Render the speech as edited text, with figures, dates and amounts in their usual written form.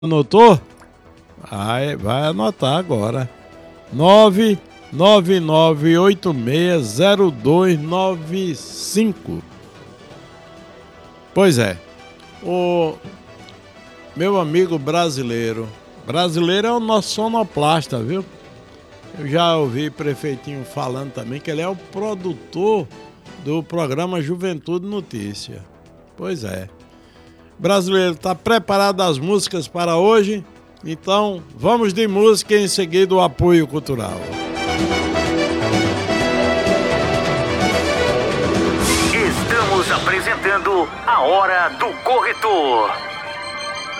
Anotou? Vai anotar agora. 999860295. Pois é. O meu amigo brasileiro é o nosso sonoplasta, viu? Eu já ouvi prefeitinho falando também que ele é o produtor do programa Juventude Notícia. Pois é. Brasileiro, está preparado as músicas para hoje? Então, vamos de música e em seguida o apoio cultural. Estamos apresentando a Hora do Corretor.